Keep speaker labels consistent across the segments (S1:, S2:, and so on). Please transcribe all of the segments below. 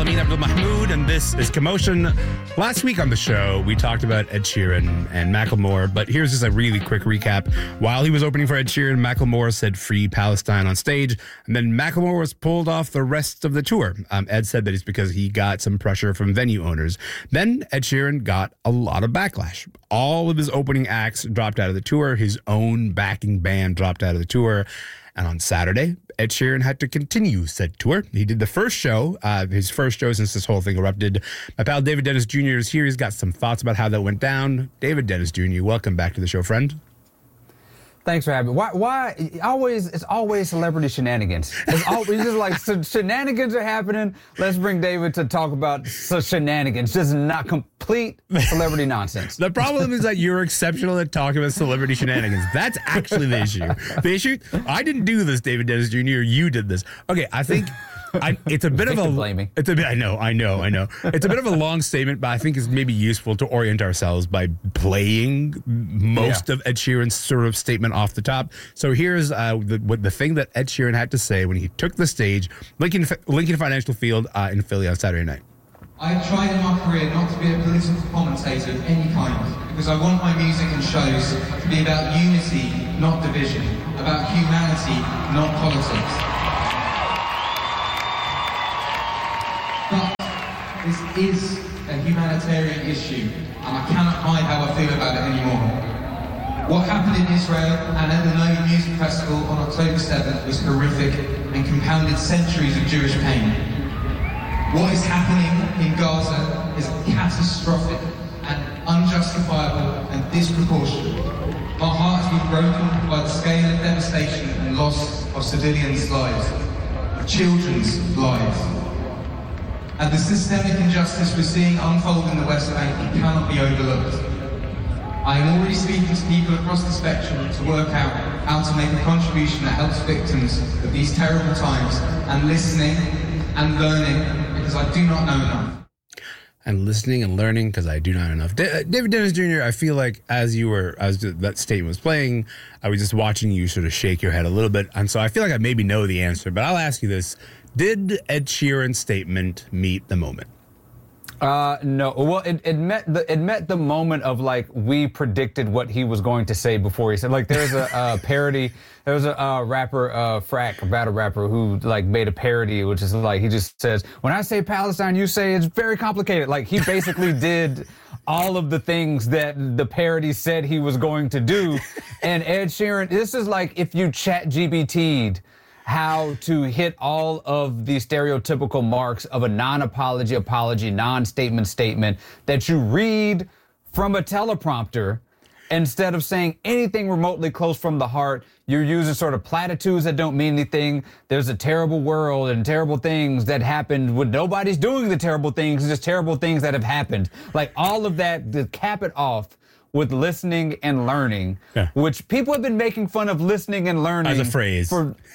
S1: Amin Abdul Mahmood, and this is Commotion. Last week on the show, we talked about Ed Sheeran and Macklemore, but here's just a really quick recap. While he was opening for Ed Sheeran, Macklemore said "Free Palestine" on stage, and then Macklemore was pulled off the rest of the tour. Ed said that it's because he got some pressure from venue owners. Then Ed Sheeran got a lot of backlash. All of his opening acts dropped out of the tour. His own backing band dropped out of the tour. And on Saturday, Ed Sheeran had to continue said tour. He did the first show, his first show since this whole thing erupted. My pal David Dennis Jr. is here. He's got some thoughts about how that went down. David Dennis Jr., welcome back to the show, friend.
S2: Thanks for having me. Why it's always celebrity shenanigans. It's always just like shenanigans are happening. Let's bring David to talk about shenanigans. Just not complete celebrity nonsense.
S1: The problem is that you're exceptional at talking about celebrity shenanigans. That's actually the issue. The issue, I didn't do this, David Dennis Jr. You did this. Okay, I think it's a bit of a. It's a bit. I know. It's a bit of a long statement, but I think it's maybe useful to orient ourselves by playing most of Ed Sheeran's sort of statement off the top. So here's the thing that Ed Sheeran had to say when he took the stage, Lincoln Financial Field in Philly on Saturday night.
S3: I have tried in my career not to be a political commentator of any kind, because I want my music and shows to be about unity, not division, about humanity, not politics. But this is a humanitarian issue, and I cannot hide how I feel about it anymore. What happened in Israel and at the Nova Music Festival on October 7th was horrific and compounded centuries of Jewish pain. What is happening in Gaza is catastrophic and unjustifiable and disproportionate. My heart has been broken by the scale of devastation and loss of civilians' lives, of children's lives. And the systemic injustice we're seeing unfold in the West Bank cannot be overlooked. I am already speaking to people across the spectrum to work out how to make a contribution that helps victims of these terrible times, and listening and learning because I do not know enough.
S1: And listening and learning because I do not know enough. David Dennis Jr., I feel like as that statement was playing, I was just watching you sort of shake your head a little bit. And so I feel like I maybe know the answer, but I'll ask you this. Did Ed Sheeran's statement meet the moment?
S2: No. Well, it met the moment of like we predicted what he was going to say before he said. Like there's a parody. There was a rapper, Frack, a battle rapper, who like made a parody, which is like he just says, "When I say Palestine, you say it's very complicated." Like he basically did all of the things that the parody said he was going to do. And Ed Sheeran, this is like if you ChatGPT'd how to hit all of the stereotypical marks of a non-apology, apology, non-statement statement that you read from a teleprompter. Instead of saying anything remotely close from the heart, you're using sort of platitudes that don't mean anything. There's a terrible world and terrible things that happened when nobody's doing the terrible things, it's just terrible things that have happened. Like all of that, to cap it off with listening and learning, which people have been making fun of listening and learning
S1: as a phrase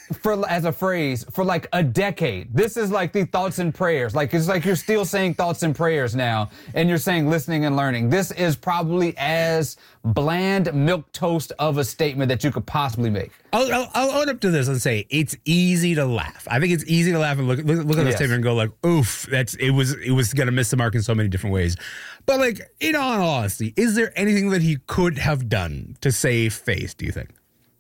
S2: for like a decade. This is like the thoughts and prayers. Like it's like you're still saying thoughts and prayers now, and you're saying listening and learning. This is probably as bland milquetoast of a statement that you could possibly make.
S1: I'll own up to this and say it's easy to laugh. I think it's easy to laugh and look at the statement and go like, "Oof, it was gonna miss the mark in so many different ways." But like, in all honesty, is there anything that he could have done to save face, do you think?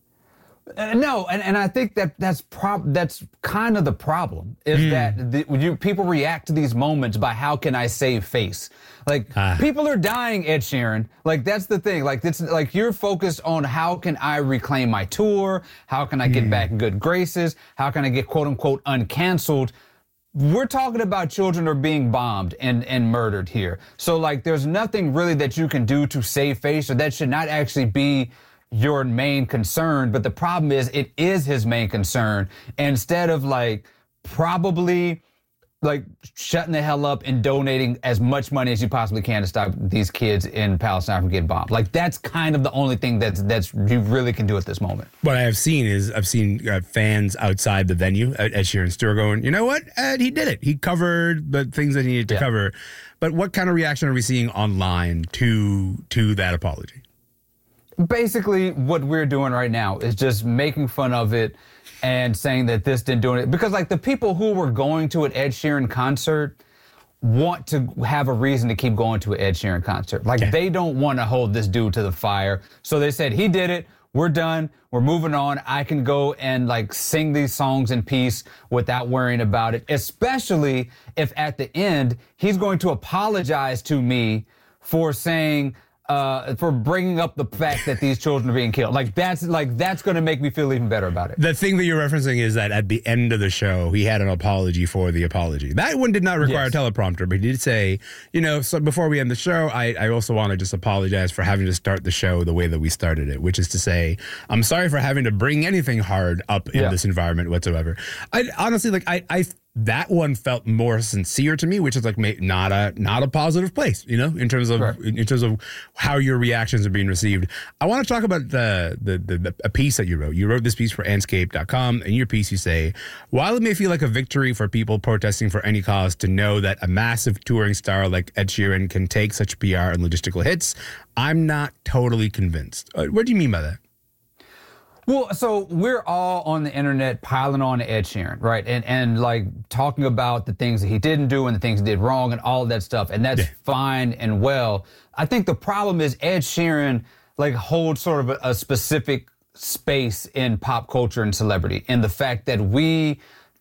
S2: No, and I think that's kind of the problem is that people react to these moments by how can I save face? Like people are dying, Ed Sheeran. Like that's the thing. Like it's like you're focused on how can I reclaim my tour? How can I get back in good graces? How can I get quote unquote uncanceled? We're talking about children are being bombed and murdered here. So like there's nothing really that you can do to save face, or that should not actually be your main concern. But the problem is it is his main concern. Instead of like probably like shutting the hell up and donating as much money as you possibly can to stop these kids in Palestine from getting bombed. Like that's kind of the only thing that's you really can do at this moment.
S1: What I've seen fans outside the venue at Ed Sheeran's tour going, you know what, Ed, he did it. He covered the things that he needed to cover. But what kind of reaction are we seeing online to that apology?
S2: Basically, what we're doing right now is just making fun of it and saying that this didn't do it. Because, like, the people who were going to an Ed Sheeran concert, want to have a reason to keep going to an Ed Sheeran concert. Like, they don't want to hold this dude to the fire. So they said, he did it. We're done. We're moving on. I can go and like sing these songs in peace without worrying about it, especially if at the end he's going to apologize to me for saying, for bringing up the fact that these children are being killed. That's going to make me feel even better about it.
S1: The thing that you're referencing is that at the end of the show, he had an apology for the apology. That one did not require a teleprompter, but he did say, so before we end the show, I also want to just apologize for having to start the show the way that we started it, which is to say, I'm sorry for having to bring anything hard up in this environment whatsoever. I honestly, that one felt more sincere to me, which is like not a positive place, in terms of how your reactions are being received. I want to talk about a piece that you wrote. You wrote this piece for Andscape.com. In your piece, you say, while it may feel like a victory for people protesting for any cause to know that a massive touring star like Ed Sheeran can take such PR and logistical hits, I'm not totally convinced. What do you mean by that?
S2: Well, so we're all on the internet piling on to Ed Sheeran, right? And like talking about the things that he didn't do and the things he did wrong and all of that stuff. And that's fine and well. I think the problem is Ed Sheeran like holds sort of a specific space in pop culture and celebrity. And the fact that he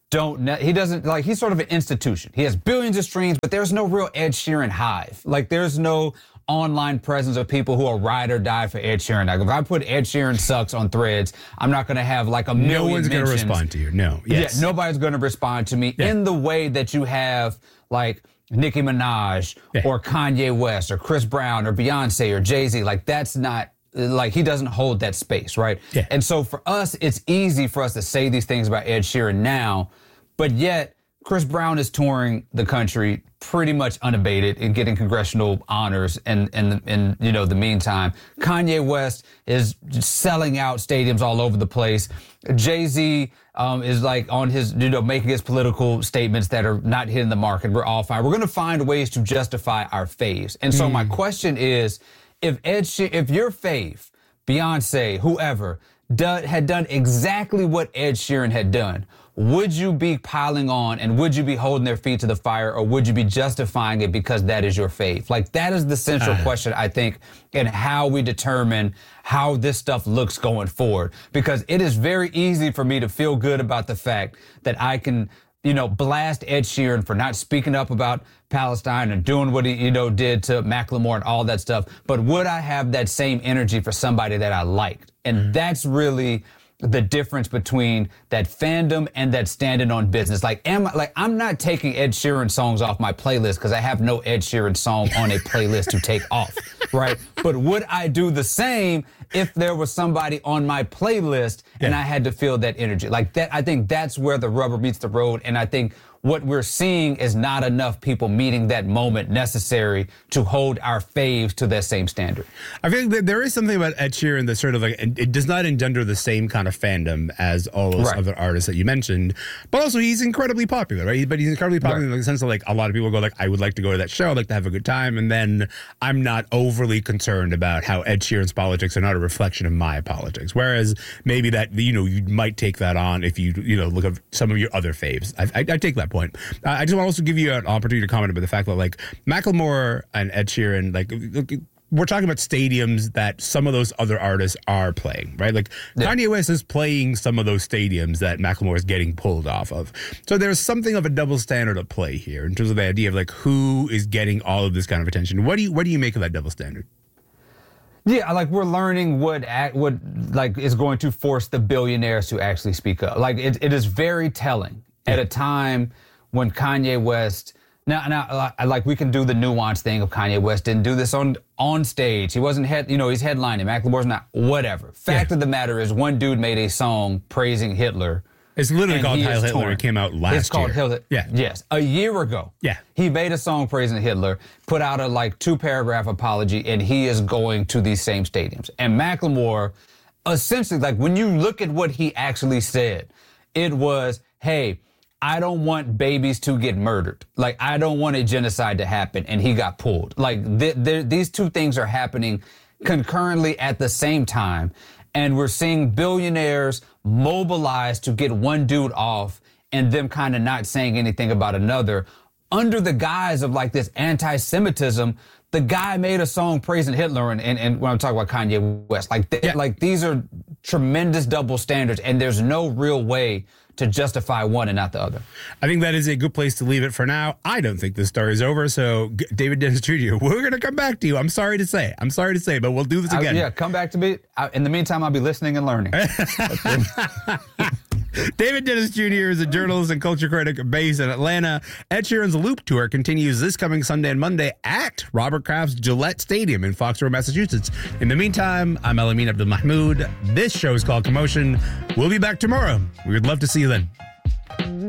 S2: doesn't, like, he's sort of an institution. He has billions of streams, but there's no real Ed Sheeran hive. Like, there's no online presence of people who are ride or die for Ed Sheeran. Like, if I put Ed Sheeran sucks on Threads, I'm not going to have like a million
S1: No one's going to respond to you. No. Yes.
S2: Yeah, nobody's going to respond to me in the way that you have like Nicki Minaj or Kanye West or Chris Brown or Beyonce or Jay-Z. Like, that's not, like, he doesn't hold that space, right? Yeah. And so for us, it's easy for us to say these things about Ed Sheeran now, but yet Chris Brown is touring the country pretty much unabated and getting congressional honors in the meantime. Kanye West is selling out stadiums all over the place. Jay-Z is like on his, making his political statements that are not hitting the mark, and we're all fine. We're going to find ways to justify our faves. And so my question is, if your fave, Beyonce, whoever, had done exactly what Ed Sheeran had done, would you be piling on and would you be holding their feet to the fire, or would you be justifying it because that is your fave? Like, that is the central question, I think, in how we determine how this stuff looks going forward. Because it is very easy for me to feel good about the fact that I can, blast Ed Sheeran for not speaking up about Palestine and doing what he, did to Macklemore and all that stuff. But would I have that same energy for somebody that I liked? And that's really the difference between that fandom and that standing on business. I'm not taking Ed Sheeran songs off my playlist because I have no Ed Sheeran song on a playlist to take off, right? But would I do the same if there was somebody on my playlist and I had to feel that energy? Like that, I think that's where the rubber meets the road. And I think what we're seeing is not enough people meeting that moment necessary to hold our faves to that same standard.
S1: I think that there is something about Ed Sheeran that sort of like, it does not engender the same kind of fandom as all those other artists that you mentioned, but also he's incredibly popular, right? But he's incredibly popular in the sense of like, a lot of people go like, I would like to go to that show, I'd like to have a good time, and then I'm not overly concerned about how Ed Sheeran's politics are not a reflection of my politics. Whereas maybe that, you might take that on if you look at some of your other faves. I take that point. I just want to also give you an opportunity to comment about the fact that like Macklemore and Ed Sheeran, like we're talking about stadiums that some of those other artists are playing, right? Like Kanye West is playing some of those stadiums that Macklemore is getting pulled off of. So there's something of a double standard at play here in terms of the idea of like who is getting all of this kind of attention. What do you make of that double standard?
S2: Yeah, like we're learning what like is going to force the billionaires to actually speak up. Like it is very telling at a time when Kanye West, now like we can do the nuance thing of Kanye West didn't do this on stage. He wasn't he's headlining. Macklemore's not, whatever. Fact of the matter is, one dude made a song praising Hitler.
S1: It's literally called Heil Hitler. It came out last year.
S2: It's called Heil Hitler.
S1: Yeah.
S2: Yes. A year ago. Yeah. He made a song praising Hitler, put out a 2-paragraph apology, and he is going to these same stadiums. And Macklemore, essentially, like when you look at what he actually said, it was, hey, I don't want babies to get murdered. Like, I don't want a genocide to happen. And he got pulled. Like, these two things are happening concurrently at the same time. And we're seeing billionaires mobilize to get one dude off and them kind of not saying anything about another, under the guise of like this anti-Semitism, the guy made a song praising Hitler, and when I'm talking about Kanye West, like these are tremendous double standards, and there's no real way to justify one and not the other.
S1: I think that is a good place to leave it for now. I don't think this story is over. So, David Dennis Jr., we're going to come back to you. I'm sorry to say, but we'll do this again.
S2: Yeah, come back to me. In the meantime, I'll be listening and learning.
S1: David Dennis Jr. is a journalist and culture critic based in Atlanta. Ed Sheeran's Loop Tour continues this coming Sunday and Monday at Robert Kraft's Gillette Stadium in Foxborough, Massachusetts. In the meantime, I'm Elamin Abdelmahmoud. This show is called Commotion. We'll be back tomorrow. We would love to see you then.